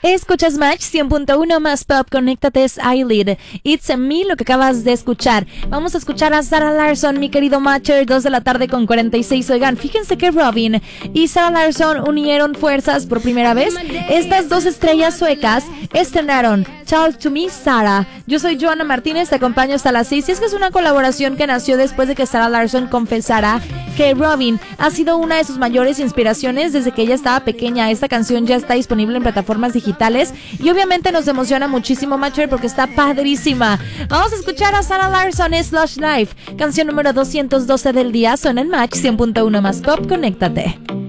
Escuchas Match 100.1 más pop, conéctate, es Eyelid. It's a Me, lo que acabas de escuchar. Vamos a escuchar a Sarah Larsson, mi querido Matcher, 2 de la tarde con 46. Oigan, fíjense que Robyn y Sarah Larsson unieron fuerzas por primera vez. Estas dos estrellas suecas estrenaron Talk to Me, Sarah. Yo soy Joana Martínez, te acompaño hasta las 6. Y es que es una colaboración que nació después de que Sarah Larsson confesara que Robyn ha sido una de sus mayores inspiraciones desde que ella estaba pequeña. Esta canción ya está disponible en plataformas digitales y obviamente nos emociona muchísimo, Matcher, porque está padrísima. Vamos a escuchar a Sarah Larsson, Slush Life, canción número 212 del día. Suena en Match 100.1 más pop, conéctate.